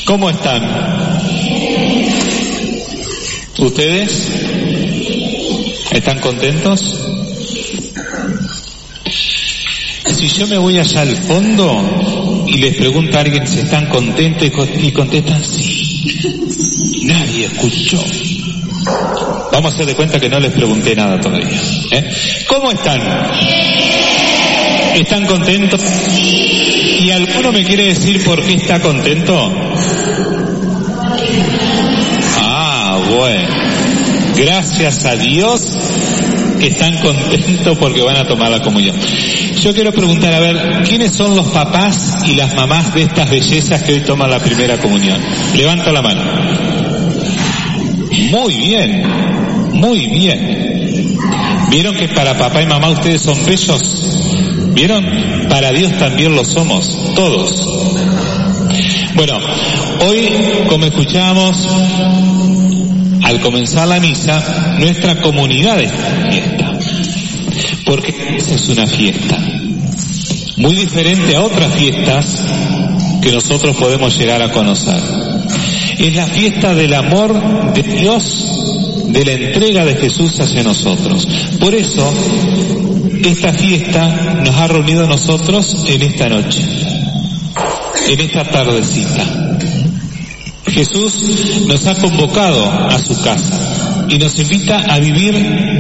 ¿Cómo están? ¿Ustedes? ¿Están contentos? Si yo me voy allá al fondo y les pregunto a alguien si están contentos y contestan sí, nadie escuchó. Vamos a hacer de cuenta que no les pregunté nada todavía. ¿Cómo están? ¿Están contentos? ¿Y alguno me quiere decir por qué está contento? Bueno, gracias a Dios que están contentos porque van a tomar la comunión. Yo quiero preguntar, a ver, ¿quiénes son los papás y las mamás de estas bellezas que hoy toman la primera comunión? Levanto la mano. Muy bien, muy bien. ¿Vieron que para papá y mamá ustedes son bellos? ¿Vieron? Para Dios también lo somos, todos. Bueno, hoy, como escuchábamos al comenzar la misa, nuestra comunidad es fiesta, porque esa es una fiesta muy diferente a otras fiestas que nosotros podemos llegar a conocer. Es la fiesta del amor de Dios, de la entrega de Jesús hacia nosotros. Por eso, esta fiesta nos ha reunido a nosotros en esta noche, en esta tardecita. Jesús nos ha convocado a su casa y nos invita a vivir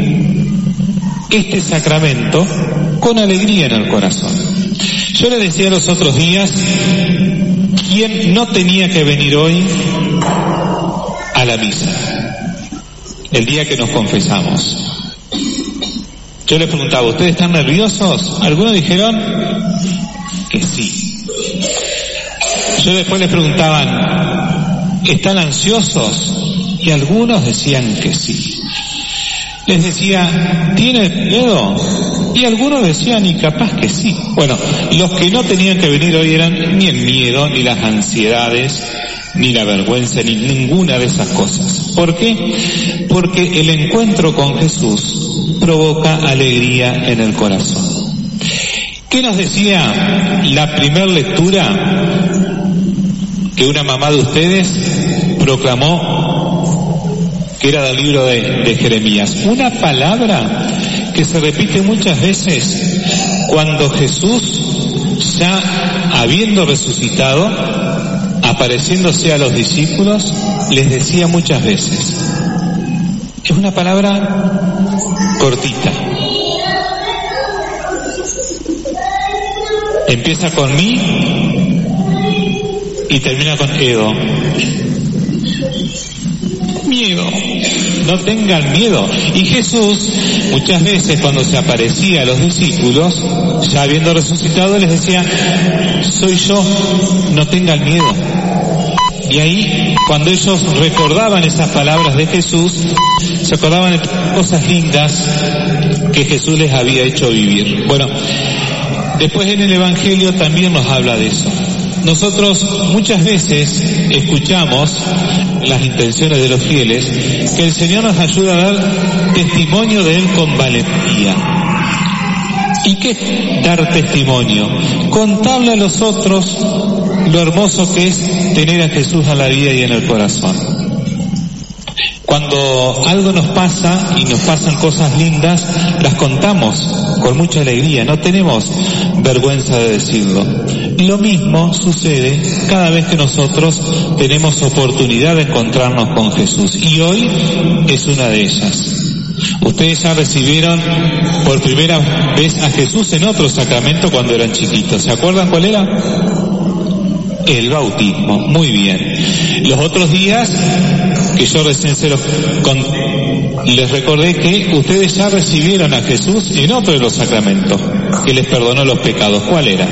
este sacramento con alegría en el corazón. Yo les decía los otros días, ¿quién no tenía que venir hoy a la misa? El día que nos confesamos. Yo les preguntaba, ¿ustedes están nerviosos? Algunos dijeron que sí. Yo después les preguntaban, ¿están ansiosos? Y algunos decían que sí. Les decía, ¿tienen miedo? Y algunos decían, y capaz que sí. Bueno, los que no tenían que venir hoy eran ni el miedo, ni las ansiedades, ni la vergüenza, ni ninguna de esas cosas. ¿Por qué? Porque el encuentro con Jesús provoca alegría en el corazón. ¿Qué nos decía la primera lectura que una mamá de ustedes proclamó, que era del libro de Jeremías? Una palabra que se repite muchas veces cuando Jesús, ya habiendo resucitado, apareciéndose a los discípulos, les decía muchas veces. Es una palabra cortita. Empieza con mí y termina con Edo. Miedo. No tengan miedo. Y Jesús, muchas veces cuando se aparecía a los discípulos, ya habiendo resucitado, les decía, soy yo, no tengan miedo. Y ahí, cuando ellos recordaban esas palabras de Jesús, se acordaban de cosas lindas que Jesús les había hecho vivir. Bueno, después en el Evangelio también nos habla de eso. Nosotros muchas veces escuchamos las intenciones de los fieles que el Señor nos ayuda a dar testimonio de Él con valentía. ¿Y qué es dar testimonio? Contarle a los otros lo hermoso que es tener a Jesús en la vida y en el corazón. Cuando algo nos pasa y nos pasan cosas lindas, las contamos con mucha alegría, no tenemos vergüenza de decirlo. Lo mismo sucede cada vez que nosotros tenemos oportunidad de encontrarnos con Jesús. Y hoy es una de ellas. Ustedes ya recibieron por primera vez a Jesús en otro sacramento cuando eran chiquitos. ¿Se acuerdan cuál era? El bautismo. Muy bien. Los otros días que yo recién les recordé que ustedes ya recibieron a Jesús en otro de los sacramentos que les perdonó los pecados. ¿Cuál era?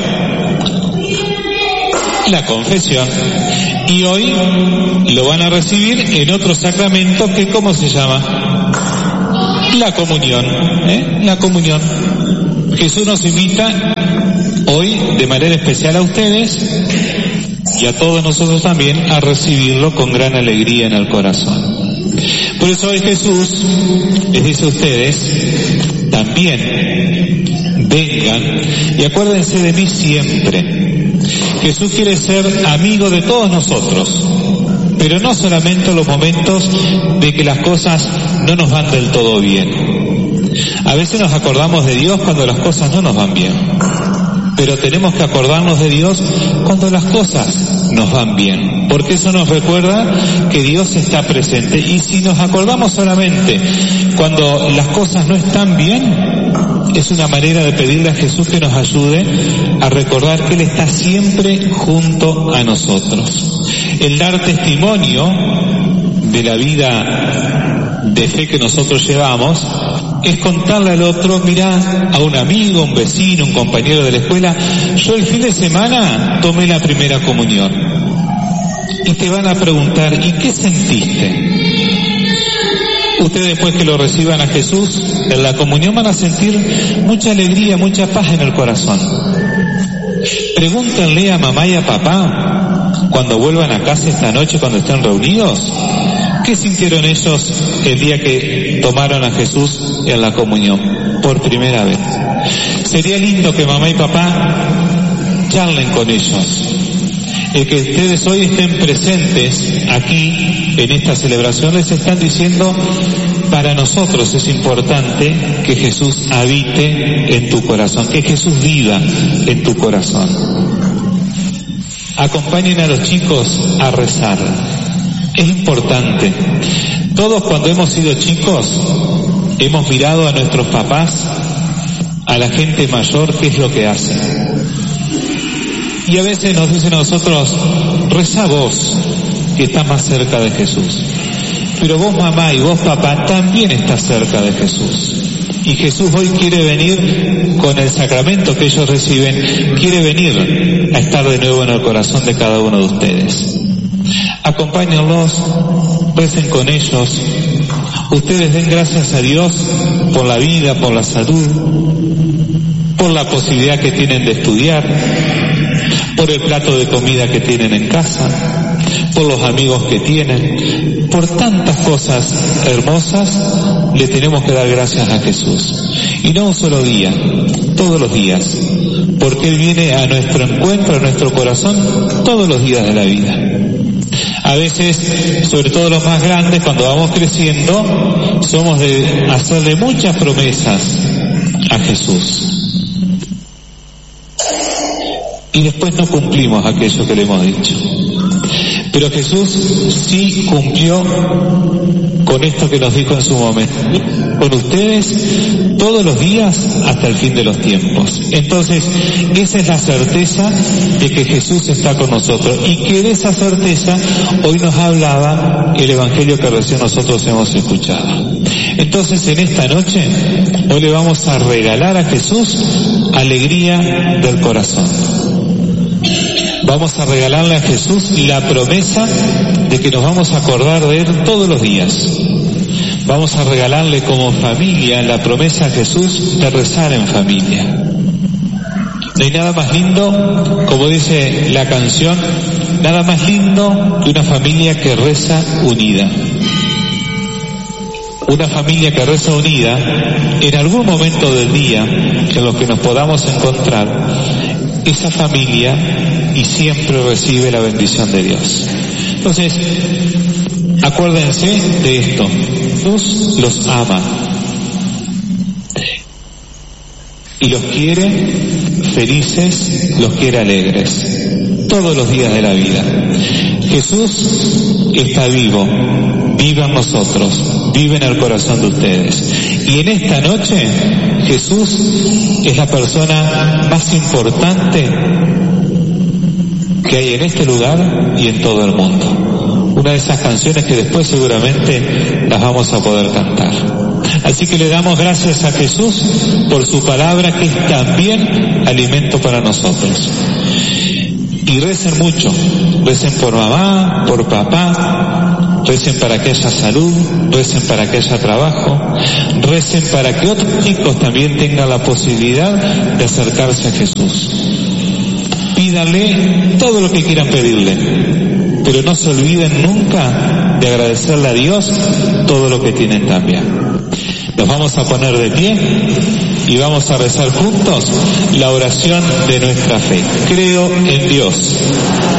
La confesión. Y hoy lo van a recibir en otro sacramento que, ¿cómo se llama? La comunión. La comunión. Jesús nos invita hoy de manera especial a ustedes y a todos nosotros también a recibirlo con gran alegría en el corazón. Por eso hoy Jesús les dice a ustedes también, vengan y acuérdense de mí siempre. Jesús quiere ser amigo de todos nosotros, pero no solamente en los momentos de que las cosas no nos van del todo bien. A veces nos acordamos de Dios cuando las cosas no nos van bien, pero tenemos que acordarnos de Dios cuando las cosas nos van bien, porque eso nos recuerda que Dios está presente. Y si nos acordamos solamente cuando las cosas no están bien, es una manera de pedirle a Jesús que nos ayude a recordar que Él está siempre junto a nosotros. El dar testimonio de la vida de fe que nosotros llevamos es contarle al otro, mirá, a un amigo, un vecino, un compañero de la escuela, yo el fin de semana tomé la primera comunión. Y te van a preguntar, ¿y qué sentiste? Ustedes después que lo reciban a Jesús en la comunión van a sentir mucha alegría, mucha paz en el corazón. Pregúntenle a mamá y a papá cuando vuelvan a casa esta noche, cuando estén reunidos, ¿qué sintieron ellos el día que tomaron a Jesús en la comunión por primera vez? Sería lindo que mamá y papá charlen con ellos. El que ustedes hoy estén presentes aquí en esta celebración les están diciendo, para nosotros es importante que Jesús habite en tu corazón, que Jesús viva en tu corazón. Acompañen a los chicos a rezar. Es importante. Todos cuando hemos sido chicos hemos mirado a nuestros papás, a la gente mayor, qué es lo que hacen. Y a veces nos dicen a nosotros, reza vos, que estás más cerca de Jesús. Pero vos, mamá, y vos, papá, también estás cerca de Jesús. Y Jesús hoy quiere venir con el sacramento que ellos reciben, quiere venir a estar de nuevo en el corazón de cada uno de ustedes. Acompáñenlos, recen con ellos. Ustedes den gracias a Dios por la vida, por la salud, por la posibilidad que tienen de estudiar, por el plato de comida que tienen en casa, por los amigos que tienen, por tantas cosas hermosas le tenemos que dar gracias a Jesús. Y no un solo día, todos los días, porque Él viene a nuestro encuentro, a nuestro corazón, todos los días de la vida. A veces, sobre todo los más grandes, cuando vamos creciendo, somos de hacerle muchas promesas a Jesús. Y después no cumplimos aquello que le hemos dicho. Pero Jesús sí cumplió con esto que nos dijo en su momento. Con ustedes todos los días hasta el fin de los tiempos. Entonces, esa es la certeza de que Jesús está con nosotros. Y que de esa certeza hoy nos hablaba el Evangelio que recién nosotros hemos escuchado. Entonces, en esta noche, hoy le vamos a regalar a Jesús alegría del corazón. Vamos a regalarle a Jesús la promesa de que nos vamos a acordar de Él todos los días. Vamos a regalarle como familia la promesa a Jesús de rezar en familia. No hay nada más lindo, como dice la canción, nada más lindo que una familia que reza unida. Una familia que reza unida, en algún momento del día en los que nos podamos encontrar, esa familia y siempre recibe la bendición de Dios. Entonces, acuérdense de esto. Dios los ama y los quiere felices, los quiere alegres, todos los días de la vida. Jesús está vivo, vive en nosotros, vive en el corazón de ustedes. Y en esta noche, Jesús es la persona más importante que hay en este lugar y en todo el mundo. Una de esas canciones que después seguramente las vamos a poder cantar. Así que le damos gracias a Jesús por su palabra, que es también alimento para nosotros. Y recen mucho, recen por mamá, por papá, recen para que haya salud, recen para que haya trabajo, recen para que otros chicos también tengan la posibilidad de acercarse a Jesús. Pídanle todo lo que quieran pedirle, pero no se olviden nunca de agradecerle a Dios todo lo que tienen también. Nos vamos a poner de pie. y vamos a rezar juntos la oración de nuestra fe. Creo en Dios,